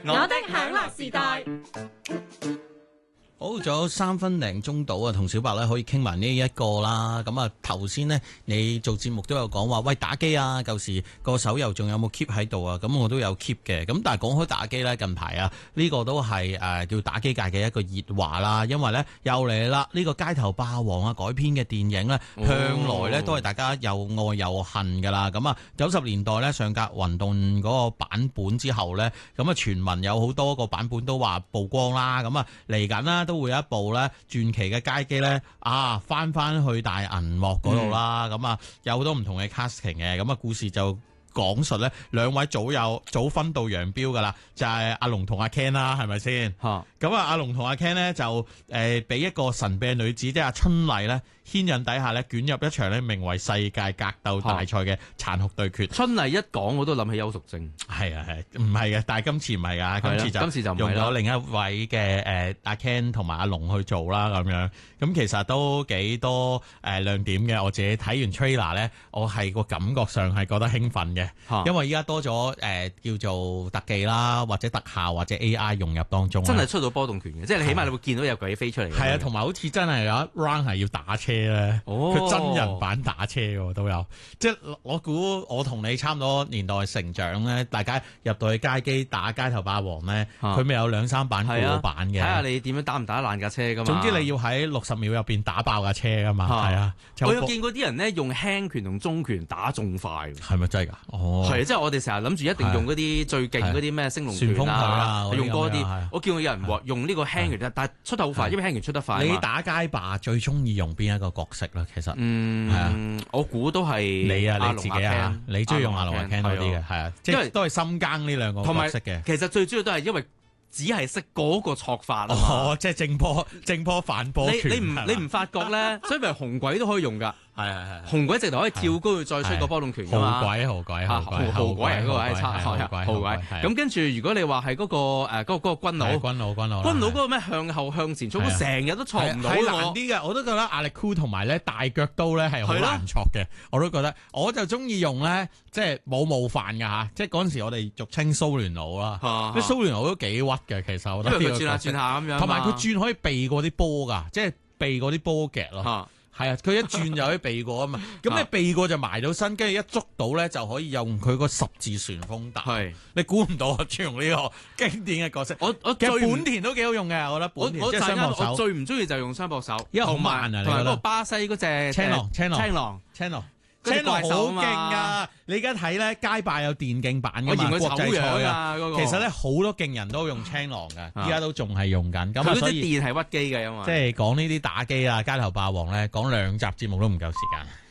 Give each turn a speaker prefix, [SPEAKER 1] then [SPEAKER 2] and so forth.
[SPEAKER 1] 我的享樂時代。
[SPEAKER 2] 好，仲有3分零鐘到啊，同小白咧可以傾埋呢一個啦。咁啊，頭先呢，你做節目都有講話，喂打機啊，舊時個手遊仲有冇 keep 喺度啊？咁我都有 keep 嘅。咁但係講開打機咧，近排啊，呢個都係叫打機界嘅一個熱話啦。因為咧又嚟啦，呢個街頭霸王啊改編嘅電影咧，向來咧都係大家又愛又恨噶啦。咁啊，90年代咧上格運動嗰個版本之後咧，咁啊傳聞有好多個版本都話曝光啦。咁啊嚟緊啦。都會有一部咧傳奇嘅街機咧翻去大銀幕嗰度啦，咁啊有好多唔同嘅 casting 嘅，咁啊故事就講述咧兩位早分道揚鑣噶啦，就係阿龍同阿 Ken 啦，係咪先？咁啊阿龍同阿 Ken 咧就俾一個神秘嘅女子即係阿春麗咧牽引底下咧捲入一場咧名為世界格鬥大賽嘅殘酷對決。
[SPEAKER 3] 春麗一講我都諗起邱淑貞。
[SPEAKER 2] 係啊係，唔係嘅，但係今次唔係噶，今次就用咗另一位嘅阿 Ken 同埋阿龍去做啦咁樣。咁其實都幾多亮點嘅。我自己睇完 trailer 咧，我係個感覺上係覺得興奮嘅，因為依家多咗叫做特技啦，或者特效或者 AI 融入當中。
[SPEAKER 3] 真係出到波動拳嘅，即係你起碼你會見到有鬼飛出嚟。
[SPEAKER 2] 係啊，同埋好似真係有一 round 係要打車咧，佢真人版打車喎都有。即係我估我同你差唔多年代成長咧，大家入到去街機打街頭霸王咧，佢咪有2-3版過版嘅。睇
[SPEAKER 3] 下你點樣打唔打得爛架車噶嘛。
[SPEAKER 2] 總之你要喺60秒入邊打爆架車噶嘛。係啊，
[SPEAKER 3] 我有見過啲人咧用輕拳同中拳打仲快。
[SPEAKER 2] 係咪真係㗎？哦，
[SPEAKER 3] 係即係我哋成日諗住一定用嗰啲最勁嗰啲咩升龍拳啊，用嗰啲。我見過有人話用呢個輕拳，但係出得好快，因為輕拳出得快。
[SPEAKER 2] 你打街霸最中意用邊一個角色咧？其實係啊，
[SPEAKER 3] 我估都係
[SPEAKER 2] 你自己啊，你中意用阿龍阿 Ken 多啲嘅，係啊，即係都係深耕呢兩個角色嘅。
[SPEAKER 3] 其實最主要都係因為只係識嗰個錯法啊嘛。
[SPEAKER 2] 即係正波反波拳。
[SPEAKER 3] 你唔發覺咧？所以咪紅鬼都可以用㗎。
[SPEAKER 2] 係
[SPEAKER 3] 紅鬼直頭可以跳高去再出個波動拳㗎嘛。
[SPEAKER 2] 豪鬼係嗰個係差豪鬼。
[SPEAKER 3] 咁跟住如果你話係嗰個軍佬嗰個咩向後向前衝，成日都錯唔到。
[SPEAKER 2] 係難啲嘅，我都覺得壓力酷同埋咧大腳刀咧係好難錯嘅。我都覺得，我就中意用咧，即係冇冒犯㗎嚇。即係嗰陣時我哋俗稱蘇聯佬啦，啲蘇聯佬都幾屈嘅其實。
[SPEAKER 3] 因為佢轉下咁樣，
[SPEAKER 2] 同埋佢轉可以避過啲波㗎，即係避過啲波夾咯。係啊，佢一轉就可以避過啊嘛。咁你避過就埋到身，跟住一捉到咧就可以用佢個十字旋風彈。係，你估唔到我專用呢個經典嘅角色。我其實本田都幾好用嘅，我覺得本田即係雙膊手。
[SPEAKER 3] 我最唔中意就係用雙膊手，
[SPEAKER 2] 因為好慢啊。
[SPEAKER 3] 同埋嗰個巴西嗰隻
[SPEAKER 2] 青狼。青狼好勁啊！你而家睇咧街霸有電競版㗎嘛？國際賽啊，其實咧好多勁人都用青狼嘅，依家都仲係用緊。咁所以
[SPEAKER 3] 電係屈機嘅，因為
[SPEAKER 2] 即係講呢啲打機啊、街頭霸王咧，講2集節目都唔夠時間。